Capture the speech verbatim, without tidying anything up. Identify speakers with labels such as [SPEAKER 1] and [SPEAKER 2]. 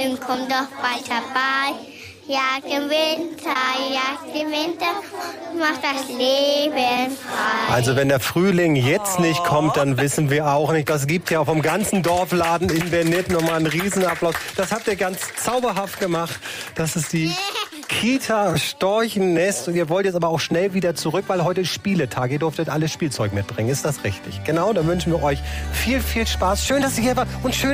[SPEAKER 1] Frühling kommt doch bald herbei. Jagd im Winter, Jagd im Winter, macht das Leben frei.
[SPEAKER 2] Also wenn der Frühling jetzt nicht kommt, dann wissen wir auch nicht. Das gibt ja vom ganzen Dorfladen in Bernit nochmal einen Riesenapplaus. Das habt ihr ganz zauberhaft gemacht. Das ist die Kita Storchennest. Und ihr wollt jetzt aber auch schnell wieder zurück, weil heute ist Spieletag. Ihr durftet alles Spielzeug mitbringen. Ist das richtig? Genau, dann wünschen wir euch viel, viel Spaß. Schön, dass ihr hier wart und schön,